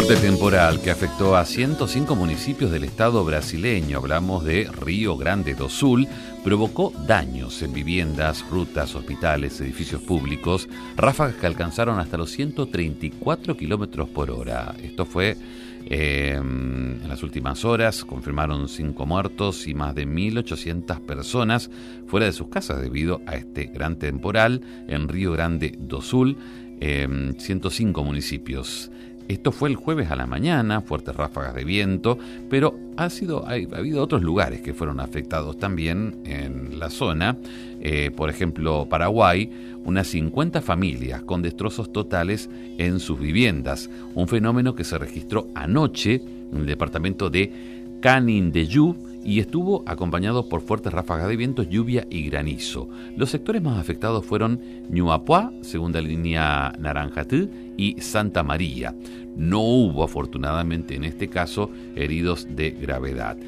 fuerte temporal que afectó a 105 municipios del estado brasileño, hablamos de Río Grande do Sul, provocó daños en viviendas, rutas, hospitales, edificios públicos, ráfagas que alcanzaron hasta los 134 kilómetros por hora. Esto fue en las últimas horas. Confirmaron 5 muertos y más de 1.800 personas fuera de sus casas debido a este gran temporal en Río Grande do Sul, 105 municipios. Esto fue el jueves a la mañana, fuertes ráfagas de viento, pero ha habido otros lugares que fueron afectados también en la zona. Por ejemplo, Paraguay, unas 50 familias con destrozos totales en sus viviendas. Un fenómeno que se registró anoche en el departamento de Canindeyú y estuvo acompañado por fuertes ráfagas de viento, lluvia y granizo. Los sectores más afectados fueron Ñuapuá, segunda línea Naranjatú y Santa María. No hubo, afortunadamente, en este caso, heridos de gravedad.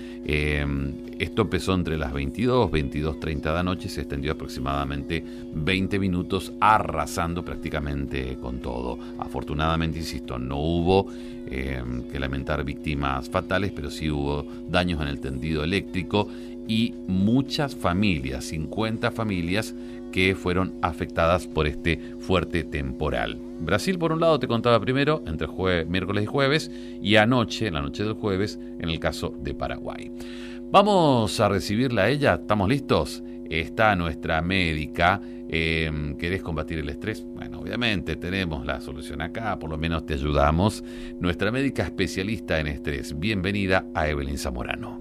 Esto empezó entre las 22:30 de la noche y se extendió aproximadamente 20 minutos, arrasando prácticamente con todo. Afortunadamente, insisto, no hubo que lamentar víctimas fatales, pero sí hubo daños en el tendido eléctrico y muchas familias, 50 familias, que fueron afectadas por este fuerte temporal. Brasil, por un lado, te contaba primero, entre miércoles y jueves, y anoche, en la noche del jueves, en el caso de Paraguay. Vamos a recibirla a ella, ¿estamos listos? Está nuestra médica. ¿Querés combatir el estrés? Bueno, obviamente tenemos la solución acá, por lo menos te ayudamos. Nuestra médica especialista en estrés. Bienvenida a Evelyn Zamorano.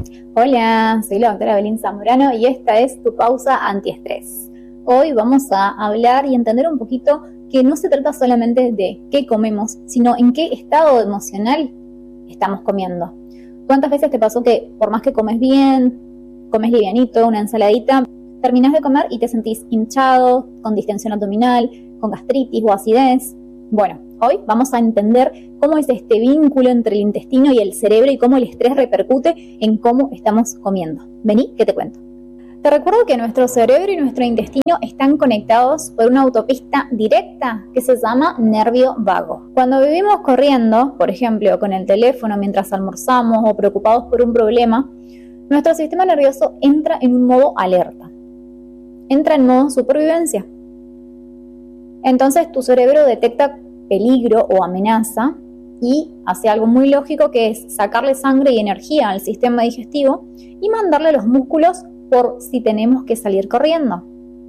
Hola, soy la doctora Evelyn Zamorano y esta es tu pausa antiestrés. Hoy vamos a hablar y entender un poquito que no se trata solamente de qué comemos, sino en qué estado emocional estamos comiendo. ¿Cuántas veces te pasó que por más que comes bien, comes livianito, una ensaladita, terminás de comer y te sentís hinchado, con distensión abdominal, con gastritis o acidez? Bueno, hoy vamos a entender cómo es este vínculo entre el intestino y el cerebro y cómo el estrés repercute en cómo estamos comiendo. Vení, que te cuento. Te recuerdo que nuestro cerebro y nuestro intestino están conectados por una autopista directa que se llama nervio vago. Cuando vivimos corriendo, por ejemplo, con el teléfono mientras almorzamos o preocupados por un problema, nuestro sistema nervioso entra en un modo alerta. Entra en modo supervivencia. Entonces tu cerebro detecta peligro o amenaza y hace algo muy lógico, que es sacarle sangre y energía al sistema digestivo y mandarle a los músculos por si tenemos que salir corriendo.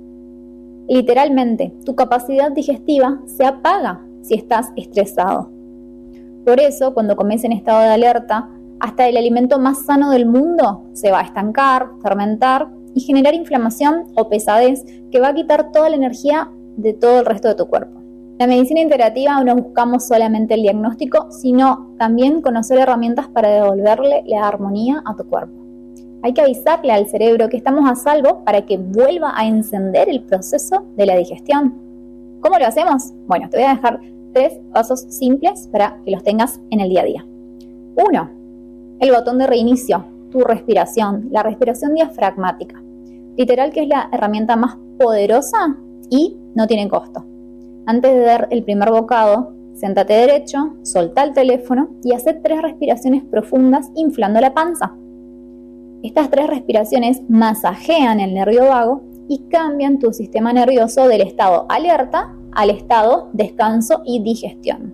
Literalmente, tu capacidad digestiva se apaga si estás estresado. Por eso, cuando comes en estado de alerta, hasta el alimento más sano del mundo se va a estancar, fermentar y generar inflamación o pesadez que va a quitar toda la energía de todo el resto de tu cuerpo. En la medicina integrativa no buscamos solamente el diagnóstico, sino también conocer herramientas para devolverle la armonía a tu cuerpo. Hay que avisarle al cerebro que estamos a salvo para que vuelva a encender el proceso de la digestión. ¿Cómo lo hacemos? Bueno, te voy a dejar 3 pasos simples para que los tengas en el día a día. 1. El botón de reinicio, tu respiración, la respiración diafragmática. Literal que es la herramienta más poderosa y no tiene costo. Antes de dar el primer bocado, séntate derecho, soltá el teléfono y haz 3 respiraciones profundas inflando la panza. Estas 3 respiraciones masajean el nervio vago y cambian tu sistema nervioso del estado alerta al estado descanso y digestión.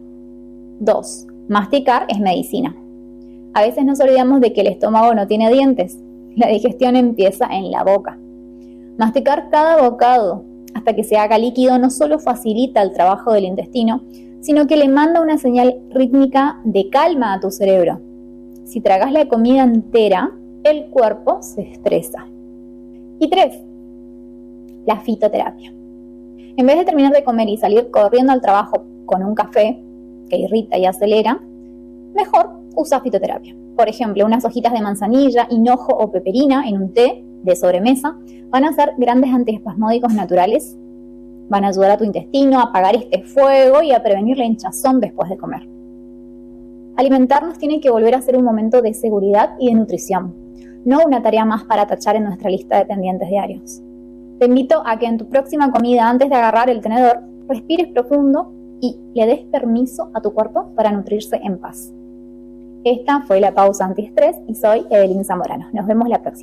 2. Masticar es medicina. A veces nos olvidamos de que el estómago no tiene dientes. La digestión empieza en la boca. Masticar cada bocado hasta que se haga líquido no solo facilita el trabajo del intestino, sino que le manda una señal rítmica de calma a tu cerebro. Si tragas la comida entera, el cuerpo se estresa. Y 3. La fitoterapia. En vez de terminar de comer y salir corriendo al trabajo con un café que irrita y acelera, mejor usa fitoterapia. Por ejemplo, unas hojitas de manzanilla, hinojo o peperina en un té de sobremesa van a ser grandes antiespasmódicos naturales, van a ayudar a tu intestino a apagar este fuego y a prevenir la hinchazón después de comer. Alimentarnos tiene que volver a ser un momento de seguridad y de nutrición, no una tarea más para tachar en nuestra lista de pendientes diarios. Te invito a que en tu próxima comida, antes de agarrar el tenedor, respires profundo y le des permiso a tu cuerpo para nutrirse en paz. Esta fue la pausa antiestrés y soy Evelyn Zamorano. Nos vemos la próxima.